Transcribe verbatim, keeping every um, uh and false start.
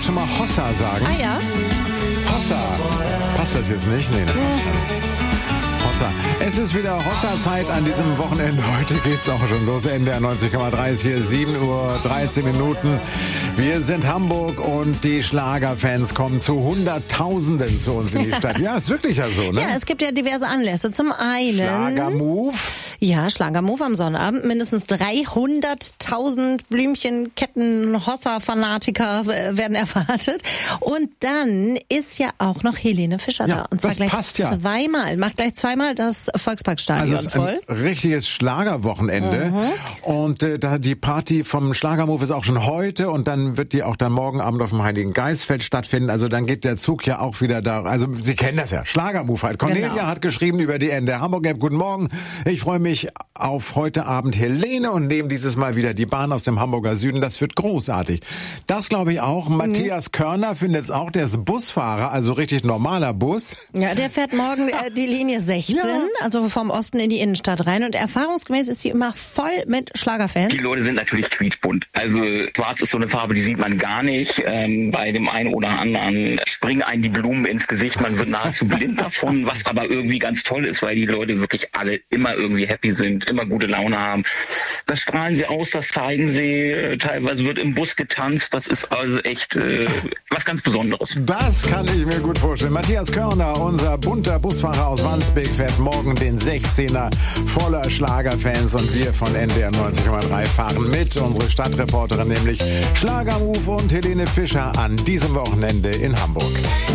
heute schon mal Hossa sagen? Ah ja? Hossa. Passt das jetzt nicht? Nee, das passt nicht. Hossa. Es ist wieder Hossa-Zeit an diesem Wochenende. Heute geht's auch schon los. N D R neunzig Komma drei ist hier sieben Uhr dreizehn Minuten. Wir sind Hamburg und die Schlagerfans kommen zu Hunderttausenden zu uns in die Stadt. Ja, ist wirklich ja so, ne? Ja, es gibt ja diverse Anlässe. Zum einen... Schlagermove. Ja, Schlagermove am Sonnabend. Mindestens dreihunderttausend Blümchen, Ketten, Hossa-Fanatiker werden erwartet. Und dann ist ja auch noch Helene Fischer Ja, da. Und zwar das gleich passt ja. zweimal. Macht gleich zweimal das Volksparkstadion Also es ist voll. ein richtiges Schlagerwochenende. Mhm. Und äh, da die Party vom Schlagermove ist auch schon heute und dann wird die auch dann morgen Abend auf dem Heiligen Geistfeld stattfinden. Also dann geht der Zug ja auch wieder da. Also Sie kennen das ja, Schlagermove halt. Cornelia Genau. hat geschrieben über die N D R Hamburg App. Guten Morgen, ich freue mich auf heute Abend Helene und nehme dieses Mal wieder die Bahn aus dem Hamburger Süden. Das wird großartig. Das glaube ich auch. Mhm. Matthias Körner findet es auch. Der ist Busfahrer, also richtig normaler Bus. Ja, der fährt morgen äh, die Linie sechzehn, ja. Also vom Osten in die Innenstadt rein. Und erfahrungsgemäß ist sie immer voll mit Schlagerfans. Die Leute sind natürlich quietschbunt. Also schwarz ist so eine Farbe, die sieht man gar nicht. Ähm, bei dem einen oder anderen springen einem die Blumen ins Gesicht. Man wird nahezu blind davon, was aber irgendwie ganz toll ist, weil die Leute wirklich alle immer irgendwie happy sind, immer gute Laune haben. Das strahlen sie aus, das zeigen sie. Teilweise wird im Bus getanzt. Das ist also echt äh, was ganz Besonderes. Das kann ich mir gut vorstellen. Matthias Körner, unser bunter Busfahrer aus Wandsbek, fährt morgen den sechzehner voller Schlagerfans und wir von N D R neunzig Komma drei fahren mit. Unsere Stadtreporterin nämlich Schlagermove und Helene Fischer an diesem Wochenende in Hamburg.